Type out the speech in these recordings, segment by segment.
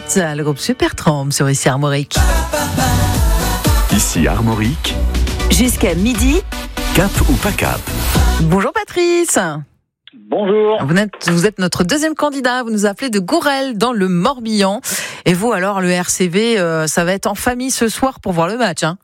le groupe Supertramp sur ici Armorique. Ici Armorique. Jusqu'à midi. Cap ou pas cap? Bonjour Patrice. Bonjour. Vous êtes notre deuxième candidat. Vous nous appelez de Gourel dans le Morbihan. Et vous alors, le RCV, ça va être en famille ce soir pour voir le match, hein?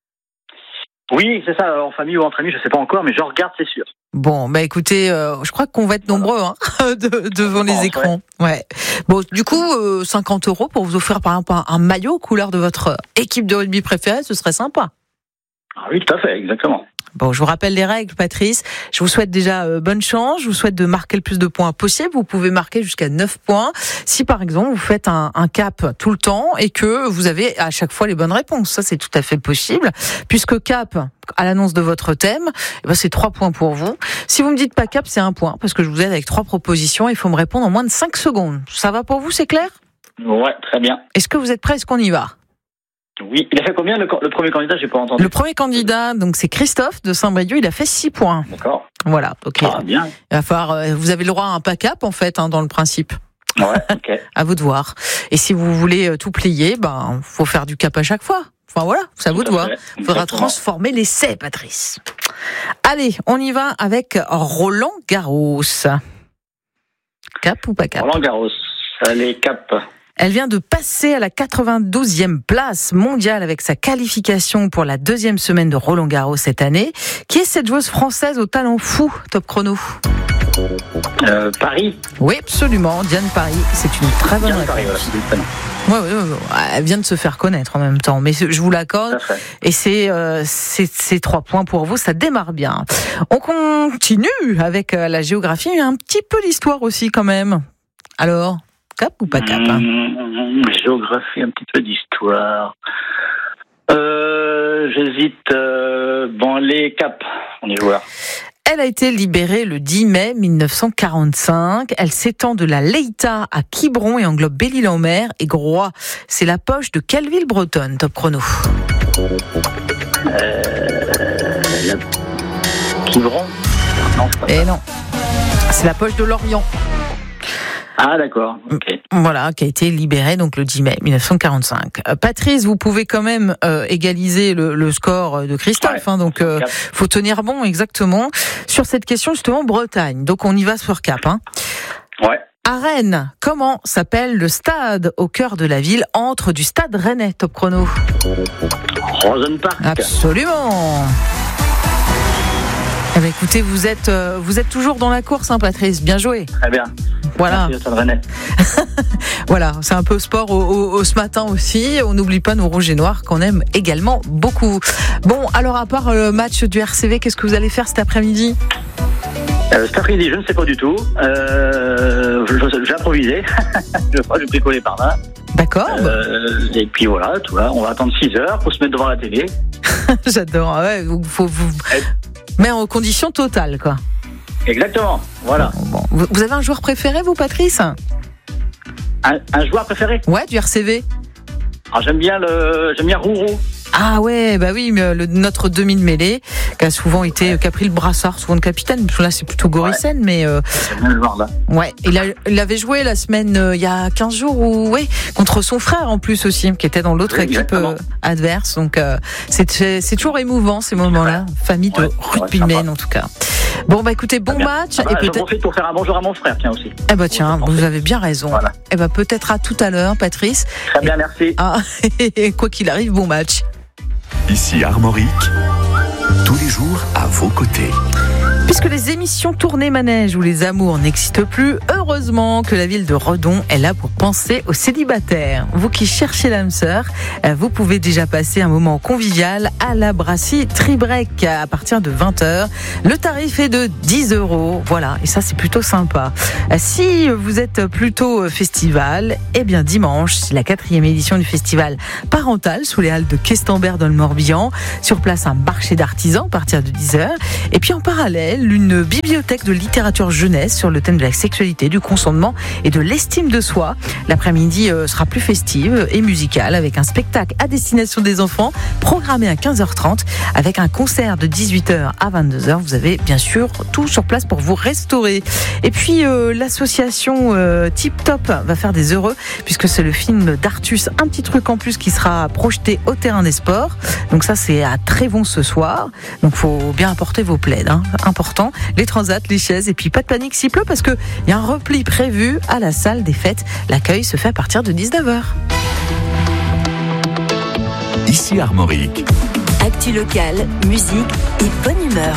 Oui, c'est ça, en famille ou entre amis, je sais pas encore, mais je regarde, c'est sûr. Bon, bah écoutez, je crois qu'on va être nombreux devant les écrans. Ouais. Bon, du coup, 50 € pour vous offrir par exemple un maillot couleur de votre équipe de rugby préférée, ce serait sympa. Ah oui, tout à fait, exactement. Bon, je vous rappelle les règles, Patrice. Je vous souhaite déjà bonne chance. Je vous souhaite de marquer le plus de points possible. Vous pouvez marquer jusqu'à 9 points. Si, par exemple, vous faites un cap tout le temps et que vous avez à chaque fois les bonnes réponses. Ça, c'est tout à fait possible. Puisque cap, à l'annonce de votre thème, c'est 3 points pour vous. Si vous me dites pas cap, c'est 1 point. Parce que je vous aide avec 3 propositions. Il faut me répondre en moins de 5 secondes. Ça va pour vous, c'est clair? Ouais, très bien. Est-ce que vous êtes prêts? Est-ce qu'on y va? Oui, il a fait combien le premier candidat? J'ai pas entendu. Le premier candidat, donc c'est Christophe de Saint-Brieuc, il a fait 6 points. D'accord. Voilà, ok. Ah, bien. Il va falloir, vous avez le droit à un pas cap en fait, dans le principe. Ouais, ok. À vous de voir. Et si vous voulez tout plier, faut faire du cap à chaque fois. Enfin voilà, c'est à vous de voir. Il faudra transformer l'essai, Patrice. Allez, on y va avec Roland Garros. Cap ou pas cap? Roland Garros, allez, cap. Elle vient de passer à la 92e place mondiale avec sa qualification pour la 2e semaine de Roland Garros cette année. Qui est cette joueuse française au talent fou, top chrono? Paris. Oui, absolument, Diane Paris. C'est une très bonne Diane réponse. Paris, voilà, c'est le prénom. Ouais. Elle vient de se faire connaître en même temps, mais je vous l'accorde. Et c'est 3 points pour vous, ça démarre bien. On continue avec la géographie, mais un petit peu l'histoire aussi quand même. Alors, cap ou pas cap? Géographie, un petit peu d'histoire. J'hésite. Les cap, on y voit. Elle a été libérée le 10 mai 1945. Elle s'étend de la Leïta à Quiberon et englobe Belle-Île-en-Mer et Groix. C'est la poche de quelle ville bretonne, top chrono? Quiberon? Non, non. C'est la poche de Lorient. Ah d'accord, ok. Voilà, qui a été libérée donc le 10 mai 1945. Patrice, vous pouvez quand même égaliser le score de Christophe, ouais, donc faut tenir bon exactement sur cette question justement Bretagne. Donc on y va sur cap. Ouais. À Rennes, comment s'appelle le stade au cœur de la ville entre du stade rennais, top chrono? Rosenpark. Absolument. Eh bien, écoutez, vous êtes toujours dans la course, Patrice. Bien joué. Très bien. Voilà. Merci, Stade Rennais. Voilà, c'est un peu sport ce matin aussi. On n'oublie pas nos rouges et noirs qu'on aime également beaucoup. Bon, alors à part le match du RCV, qu'est-ce que vous allez faire cet après-midi? Cet après-midi, je ne sais pas du tout. J'ai improvisé. Je vais bricoler par là. D'accord. Et puis voilà, on va attendre 6 heures pour se mettre devant la télé. J'adore. Ouais, faut mais en condition totale, quoi. Exactement, voilà. Bon. Vous avez un joueur préféré, vous, Patrice? Un joueur préféré? Ouais, du RCV. Alors, j'aime bien Rouro. Ah ouais, bah oui, mais notre demi de mêlée, qui a souvent été, qui a pris le brassard, souvent de capitaine, parce que là c'est plutôt Goricen, mais j'aime bien le voir là. Ouais, il avait joué la semaine, il y a 15 jours, contre son frère en plus aussi, qui était dans l'autre équipe adverse, donc c'est toujours émouvant ces moments-là, famille de rugbymen en tout cas. Bon bah écoutez, bon match. Et peut-être j'en profite pour faire un bonjour à mon frère, tiens aussi. Eh bah tiens, vous avez bien raison. Voilà. Eh bah peut-être à tout à l'heure, Patrice. Très bien, merci. Et quoi qu'il arrive, bon match. Ici Armorique, tous les jours à vos côtés. Puisque les émissions tournées manège ou les amours n'existent plus, heureusement que la ville de Redon est là pour penser aux célibataires. Vous qui cherchez l'âme sœur, vous pouvez déjà passer un moment convivial à la brasserie Tribrec à partir de 20h. Le tarif est de 10 €. Voilà, et ça c'est plutôt sympa. Si vous êtes plutôt festival, eh bien dimanche, c'est la 4e édition du festival parental sous les halles de Questembert dans le Morbihan. Sur place, un marché d'artisans à partir de 10h. Et puis en parallèle, elle, une bibliothèque de littérature jeunesse sur le thème de la sexualité, du consentement et de l'estime de soi. L'après-midi sera plus festive et musicale avec un spectacle à destination des enfants programmé à 15h30 avec un concert de 18h à 22h. Vous avez bien sûr tout sur place pour vous restaurer. Et puis l'association Tip Top va faire des heureux puisque c'est le film d'Artus Un petit truc en plus qui sera projeté au terrain des sports. Donc ça c'est à Trévon ce soir. Donc faut bien apporter vos plaids, important. Les transats, les chaises et puis pas de panique s'il pleut parce que il y a un repli prévu à la salle des fêtes. L'accueil se fait à partir de 19h. Ici Armorique. Actu locale, musique et bonne humeur.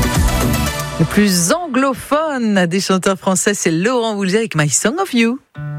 Le plus anglophone des chanteurs français, c'est Laurent Voulzy avec My Song of You.